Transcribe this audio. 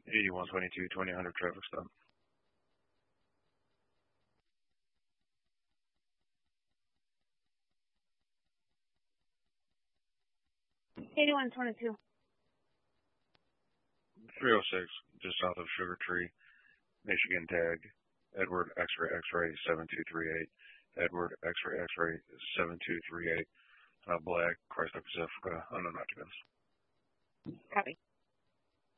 8122 2000 traffic stop. Eighty-one 22. 306, just south of Sugar Tree, Michigan tag, Edward X-ray X-ray 7238, Edward X-ray X-ray 7238, black, Chrysler Pacifica, unknown occupants. Copy.